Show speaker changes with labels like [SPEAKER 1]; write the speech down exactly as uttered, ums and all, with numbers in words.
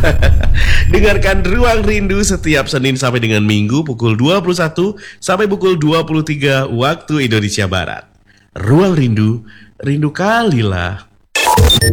[SPEAKER 1] Dengarkan Ruang Rindu setiap Senin sampai dengan Minggu pukul dua puluh satu sampai pukul dua puluh tiga waktu Indonesia Barat. Ruang Rindu, rindu kalilah.